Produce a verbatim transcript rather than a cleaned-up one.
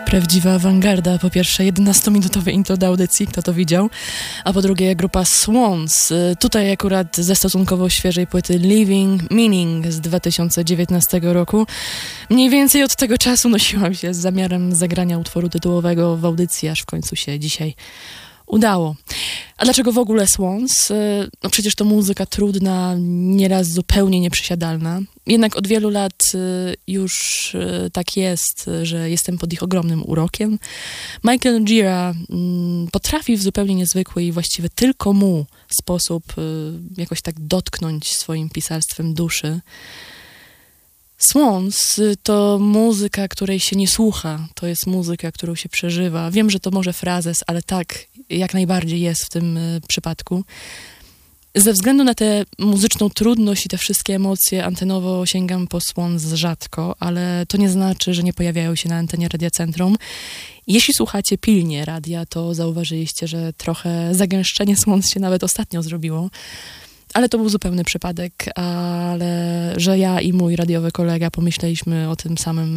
Prawdziwa awangarda. Po pierwsze, jedenastominutowe intro do audycji, kto to widział, a po drugie grupa Swans. Tutaj akurat ze stosunkowo świeżej płyty Living Meaning z dwa tysiące dziewiętnastego roku. Mniej więcej od tego czasu nosiłam się z zamiarem zagrania utworu tytułowego w audycji, aż w końcu się dzisiaj udało. A dlaczego w ogóle Swans? No przecież to muzyka trudna, nieraz zupełnie nieprzysiadalna. Jednak od wielu lat już tak jest, że jestem pod ich ogromnym urokiem. Michael Gira potrafi w zupełnie niezwykły i właściwie tylko mu sposób jakoś tak dotknąć swoim pisarstwem duszy. Swans to muzyka, której się nie słucha, to jest muzyka, którą się przeżywa. Wiem, że to może frazes, ale tak jak najbardziej jest w tym przypadku. Ze względu na tę muzyczną trudność i te wszystkie emocje antenowo sięgam po Swans rzadko, ale to nie znaczy, że nie pojawiają się na antenie Radia Centrum. Jeśli słuchacie pilnie radia, to zauważyliście, że trochę zagęszczenie Swans się nawet ostatnio zrobiło. Ale to był zupełny przypadek, ale że ja i mój radiowy kolega pomyśleliśmy o tym samym